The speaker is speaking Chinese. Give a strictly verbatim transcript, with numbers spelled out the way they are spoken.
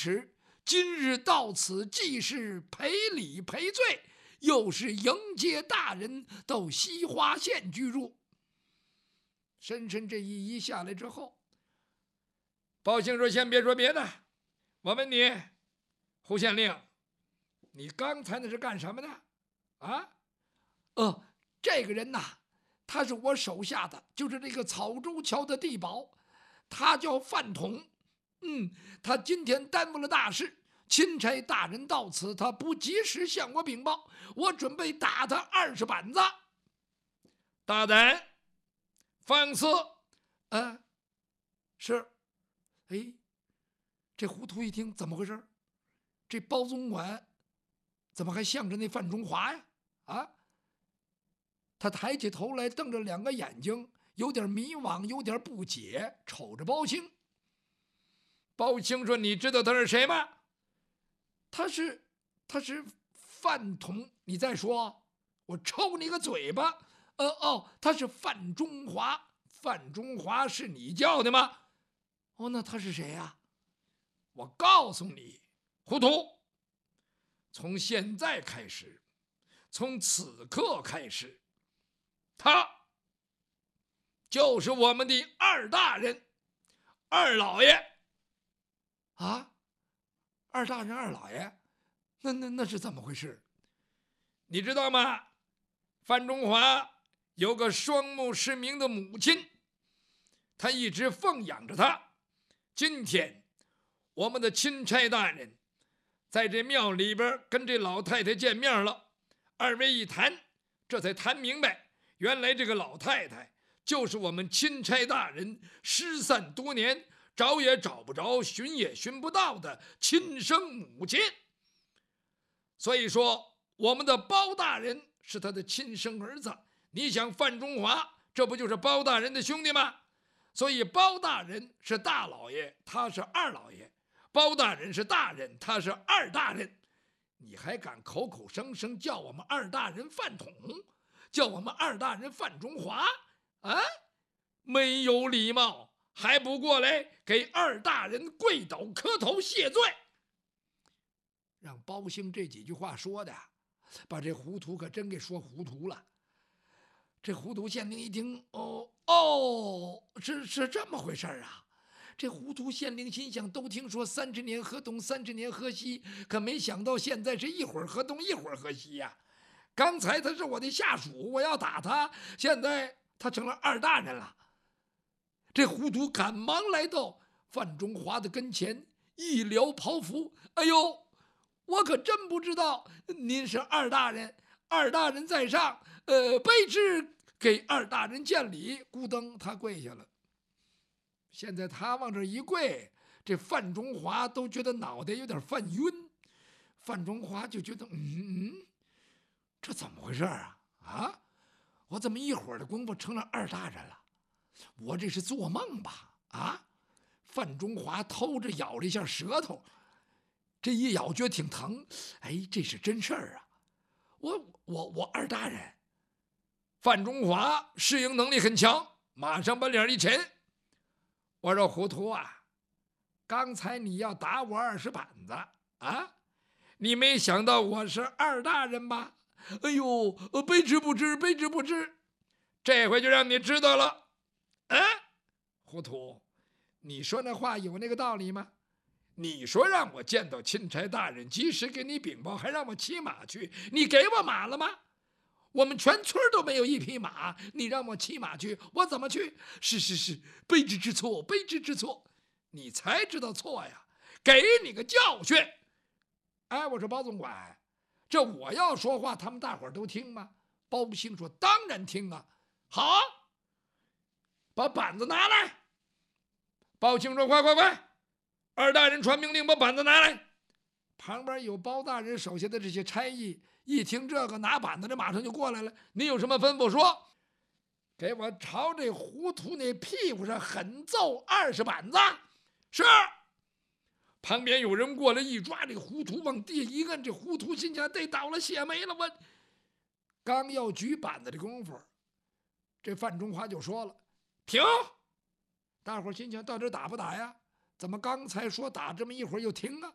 耻，今日到此，既是赔礼赔罪，又是迎接大人到西华县居住。深深这一一下来之后，包兴说：“先别说别的，我问你，胡县令，你刚才那是干什么的？啊？呃，这个人呐，他是我手下的，就是这个草洲桥的地保，他叫范统。嗯，他今天耽误了大事，钦差大人到此，他不及时向我禀报，我准备打他二十板子。”大胆放肆！啊，是。哎，这糊涂一听，怎么回事？这包总管怎么还向着那范中华呀？啊！他抬起头来，瞪着两个眼睛，有点迷惘，有点不解，瞅着包兴。包兴说：“你知道他是谁吗？”他是，他是范统。你再说，我抽你个嘴巴！呃哦，他是范中华。范中华是你叫的吗？哦，那他是谁呀、啊？我告诉你，糊涂！从现在开始，从此刻开始，他就是我们的二大人，二老爷。啊，二大人，二老爷，那那那是怎么回事？你知道吗？范中华有个双目失明的母亲，他一直奉养着他。今天我们的钦差大人在这庙里边跟这老太太见面了，二位一谈，这才谈明白，原来这个老太太就是我们钦差大人失散多年，找也找不着，寻也寻不到的亲生母亲。所以说，我们的包大人是他的亲生儿子。你想，范中华这不就是包大人的兄弟吗？所以包大人是大老爷，他是二老爷；包大人是大人，他是二大人。你还敢口口声声叫我们二大人范统，叫我们二大人范中华啊？没有礼貌，还不过来给二大人跪倒磕头谢罪？让包兴这几句话说的，把这糊涂可真给说糊涂了。这糊涂县令一听，哦哦，是是这么回事啊！这糊涂县令心想，都听说三十年河东，三十年河西，可没想到现在是一会儿河东，一会儿河西呀、啊！刚才他是我的下属，我要打他，现在他成了二大人了。这糊涂赶忙来到范中华的跟前，一撩袍服，哎呦，我可真不知道您是二大人，二大人在上，呃，卑职给二大人见礼。咕噔，他跪下了。现在他往这一跪，这范中华都觉得脑袋有点犯晕。范中华就觉得，嗯嗯，这怎么回事啊？啊，我怎么一会儿的功夫成了二大人了？我这是做梦吧？啊！范中华偷着咬了一下舌头，这一咬觉得挺疼。哎，这是真事儿啊！我我我二大人。范中华适应能力很强，马上把脸一沉。我说糊涂啊，刚才你要打我二十板子啊，你没想到我是二大人吧？哎呦，卑职不知，卑职不知，这回就让你知道了。啊，糊涂，你说那话有那个道理吗？你说让我见到钦差大人，及时给你禀报，还让我骑马去，你给我马了吗？我们全村都没有一匹马，你让我骑马去，我怎么去？是是是，卑职之错，卑职之错，你才知道错呀！给你个教训！哎，我说包总管，这我要说话，他们大伙儿都听吗？包兴说：“当然听啊！”好，把板子拿来。包兴说：“快快快！二大人传命令，把板子拿来。”旁边有包大人手下的这些差役，一听这个，拿板子的马上就过来了。你有什么吩咐说？给我朝这糊涂那屁股上狠揍二十板子。是。旁边有人过来一抓这糊涂，往地一摁，这糊涂心想得倒了血霉了。我刚要举板子的功夫，这范中华就说了：“停！”大伙心想到底打不打呀？怎么刚才说打这么一会儿又停啊？